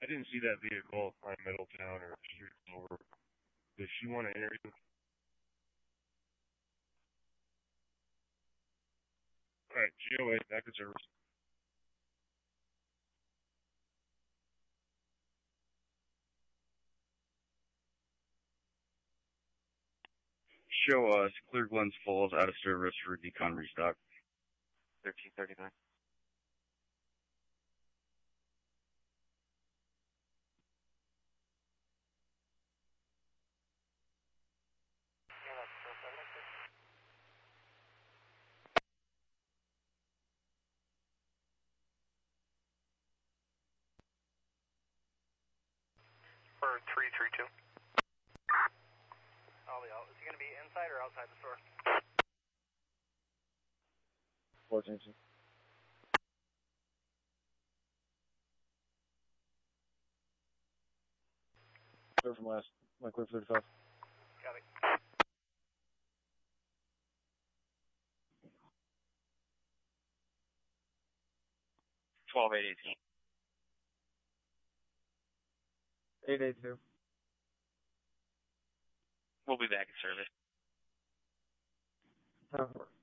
didn't see that vehicle on Middletown or Street Clover. Does she want to interview? Alright, GOA, back to service. Show us Clear Glens Falls out of service for decon restock. 1339. For 332. Is he going to be inside or outside the store? 14. Clear from last. My clear 35. Got it. 12-8-18. 882. We'll be back in service. 10-4.